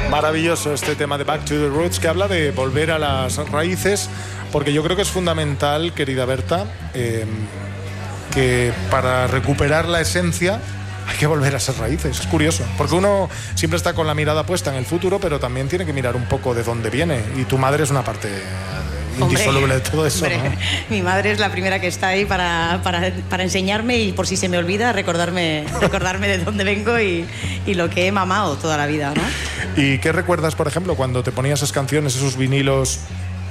Maravilloso este tema de Back to the Roots, que habla de volver a las raíces, porque yo creo que es fundamental, querida Berta, que para recuperar la esencia hay que volver a esas raíces. Es curioso, porque uno siempre está con la mirada puesta en el futuro, pero también tiene que mirar un poco de dónde viene, y tu madre es una parte indisoluble de todo eso, ¿no? Mi madre es la primera que está ahí para enseñarme, y por si se me olvida, recordarme de dónde vengo y lo que he mamado toda la vida, ¿no? ¿Y qué recuerdas, por ejemplo, cuando te ponías esas canciones, esos vinilos,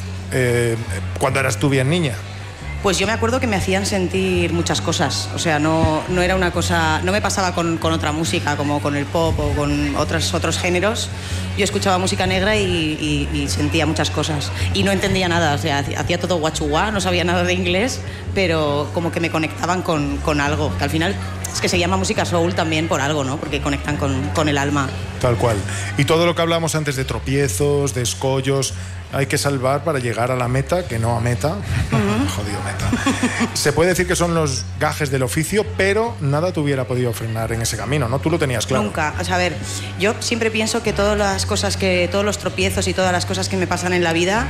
cuando eras tú bien niña? Pues yo me acuerdo que me hacían sentir muchas cosas. O sea, no era una cosa... No me pasaba con otra música, como con el pop o con otros géneros. Yo escuchaba música negra y sentía muchas cosas. Y no entendía nada. O sea, hacía todo guachuá, no sabía nada de inglés, pero como que me conectaban con algo. Que al final es que se llama música soul también por algo, ¿no? Porque conectan con el alma. Tal cual. Y todo lo que hablamos antes de tropiezos, de escollos, hay que salvar para llegar a la meta, que no a meta. Jodido meta. Se puede decir que son los gajes del oficio, pero nada te hubiera podido frenar en ese camino, ¿no? Tú lo tenías claro. Nunca. O sea, a ver, yo siempre pienso que todos los tropiezos y todas las cosas que me pasan en la vida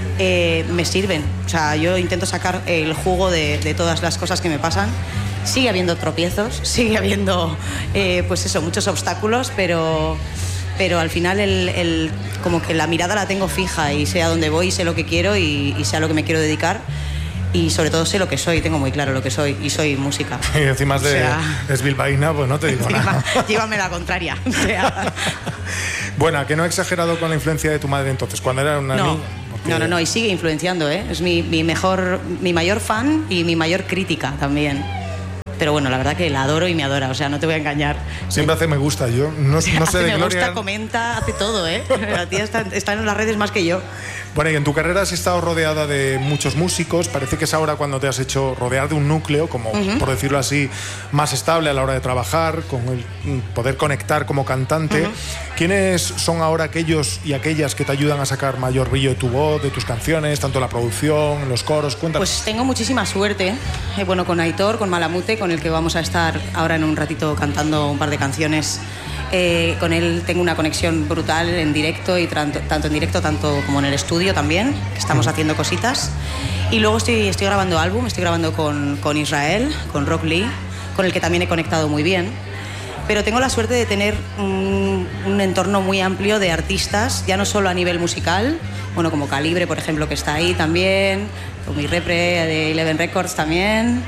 me sirven. O sea, yo intento sacar el jugo de todas las cosas que me pasan. Sigue habiendo tropiezos, sigue habiendo, pues eso, muchos obstáculos, pero al final como que la mirada la tengo fija y sé a dónde voy, sé lo que quiero y sé a lo que me quiero dedicar, y sobre todo sé lo que soy, tengo muy claro lo que soy, y soy música. Y encima es bilbaína, pues no te digo nada. Llévame la contraria. O sea. Bueno, que no he exagerado con la influencia de tu madre entonces, cuando era una niña. Porque... No, y sigue influenciando, ¿eh? Es mi mayor fan y mi mayor crítica también. Pero bueno, la verdad que la adoro y me adora, o sea, no te voy a engañar. Siempre hace me gusta, yo no sé de me Gloria. Gusta, comenta, hace todo, ¿eh? La tía está en las redes más que yo. Bueno, y en tu carrera has estado rodeada de muchos músicos. Parece que es ahora cuando te has hecho rodear de un núcleo, como por decirlo así, más estable a la hora de trabajar, con el poder conectar como cantante. ¿Quiénes son ahora aquellos y aquellas que te ayudan a sacar mayor brillo de tu voz, de tus canciones, tanto la producción, los coros? Cuéntanos. Pues tengo muchísima suerte. Bueno, con Aitor, con Malamute, con el que vamos a estar ahora en un ratito cantando un par de canciones. Con él tengo una conexión brutal en directo, y tanto en directo como en el estudio también, que estamos haciendo cositas. Y luego estoy grabando álbum, estoy grabando con Israel, con Rock Lee, con el que también he conectado muy bien. Pero tengo la suerte de tener un entorno muy amplio de artistas, ya no solo a nivel musical, bueno, como Calibre, por ejemplo, que está ahí también, con mi repre de Eleven Records también.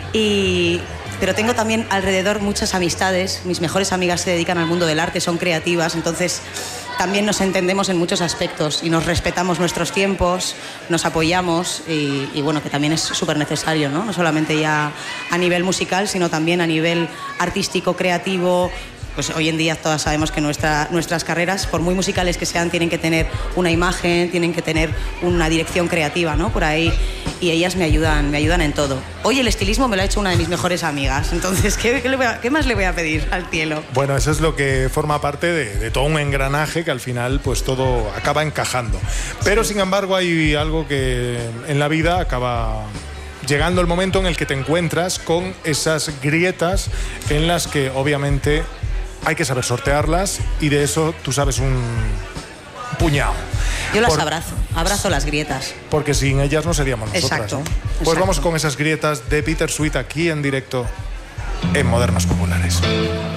Pero tengo también alrededor muchas amistades. Mis mejores amigas se dedican al mundo del arte, son creativas, entonces también nos entendemos en muchos aspectos y nos respetamos nuestros tiempos, nos apoyamos y bueno, que también es súper necesario, ¿no? No solamente ya a nivel musical, sino también a nivel artístico, creativo. Pues hoy en día todas sabemos que nuestras carreras, por muy musicales que sean, tienen que tener una imagen, tienen que tener una dirección creativa, ¿no? Por ahí, y ellas me ayudan en todo. Hoy el estilismo me lo ha hecho una de mis mejores amigas, entonces, ¿qué más le voy a pedir al cielo? Bueno, eso es lo que forma parte de todo un engranaje que al final pues todo acaba encajando. Pero sin embargo hay algo que en la vida acaba... llegando el momento en el que te encuentras con esas grietas en las que obviamente hay que saber sortearlas, y de eso tú sabes un puñado. Yo las abrazo las grietas. Porque sin ellas no seríamos nosotras, exacto, ¿no? Pues exacto. Vamos con esas grietas de Peter Sweet aquí en directo en Modernos Populares.